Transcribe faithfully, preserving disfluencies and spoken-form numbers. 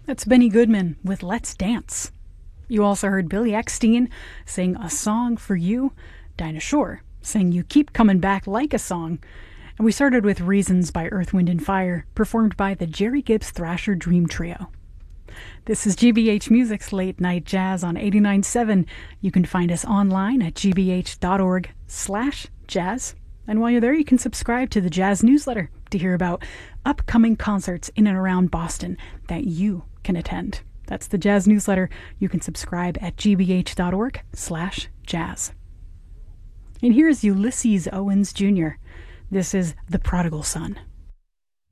That's Benny Goodman with Let's Dance. You also heard Billy Eckstine sing A Song for You, Dinah Shore sang You Keep Coming Back Like a Song, and we started with Reasons by Earth, Wind and Fire, performed by the Jerry Gibbs Thrasher Dream Trio. This is G B H Music's Late Night Jazz on eighty-nine point seven. You can find us online at g b h dot org slash jazz. And while you're there, you can subscribe to the Jazz newsletter to hear about upcoming concerts in and around Boston that you can attend. That's the Jazz newsletter. You can subscribe at g b h dot org slash jazz. And here's Ulysses Owens Junior This is The Prodigal Son.